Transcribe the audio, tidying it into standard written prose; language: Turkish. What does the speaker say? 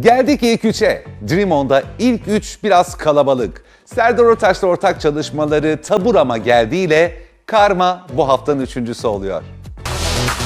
Geldik ilk üçe. Dream On'da ilk üç biraz kalabalık. Serdar Ortaç'la ortak çalışmaları Taburama geldiğiyle Karma bu haftanın üçüncüsü oluyor.